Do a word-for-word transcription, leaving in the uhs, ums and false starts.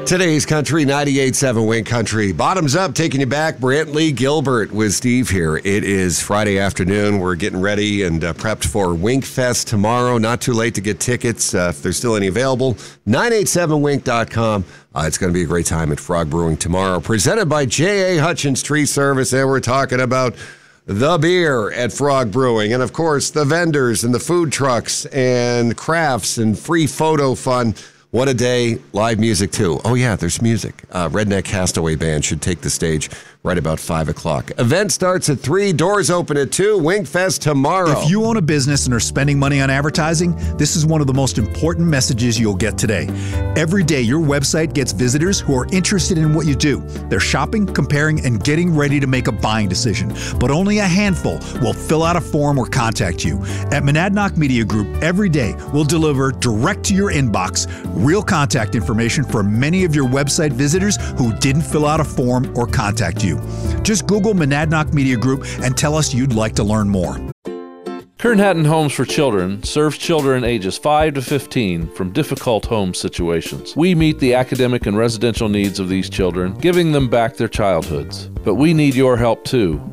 Today's Country, ninety-eight point seven Wink Country. Bottoms up, taking you back. Brantley Gilbert with Steve here. It is Friday afternoon. We're getting ready and uh, prepped for Wink Fest tomorrow. Not too late to get tickets uh, if there's still any available. nine eight seven wink dot com. Uh, it's going to be a great time at Frog Brewing tomorrow. Presented by J A. Hutchins Tree Service, and we're talking about the beer at Frog Brewing. And, of course, the vendors and the food trucks and crafts and free photo fun. What a day. Live music, too. Oh, yeah, there's music. Uh, Redneck Castaway Band should take the stage right about five o'clock. Event starts at three. Doors open at two. Wink Fest tomorrow. If you own a business and are spending money on advertising, this is one of the most important messages you'll get today. Every day, your website gets visitors who are interested in what you do. They're shopping, comparing, and getting ready to make a buying decision. But only a handful will fill out a form or contact you. At Monadnock Media Group, every day, we'll deliver direct to your inbox real contact information for many of your website visitors who didn't fill out a form or contact you. Just Google Monadnock Media Group and tell us you'd like to learn more. Kern Hatton Homes for Children serves children ages five to fifteen from difficult home situations. We meet the academic and residential needs of these children, giving them back their childhoods. But we need your help too.